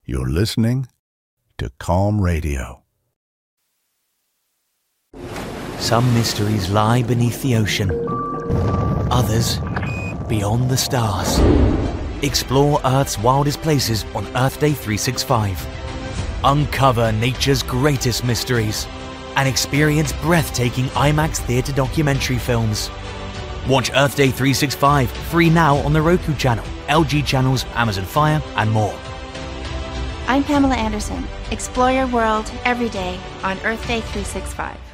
You're listening to Calm Radio. Some mysteries lie beneath the ocean. Others, beyond the stars. Explore Earth's wildest places on Earth Day 365. Uncover nature's greatest mysteries and experience breathtaking IMAX theatre documentary films. Watch Earth Day 365 free now on the Roku channel, LG channels, Amazon Fire, and more. I'm Pamela Anderson. Explore your world every day on Earth Day 365.